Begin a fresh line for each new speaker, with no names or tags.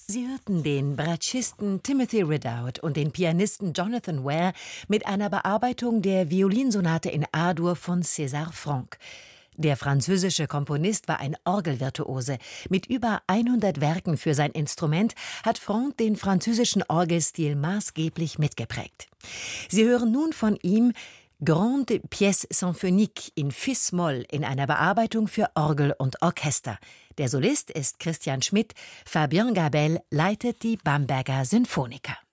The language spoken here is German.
Sie hörten den Bratschisten Timothy Ridout und den Pianisten Jonathan Ware mit einer Bearbeitung der Violinsonate in A-Dur von César Franck. Der französische Komponist war ein Orgelvirtuose. Mit über 100 Werken für sein Instrument hat Franck den französischen Orgelstil maßgeblich mitgeprägt. Sie hören nun von ihm Grande Pièce Symphonique in Fis-Moll in einer Bearbeitung für Orgel und Orchester. Der Solist ist Christian Schmidt, Fabien Gabel leitet die Bamberger Sinfoniker.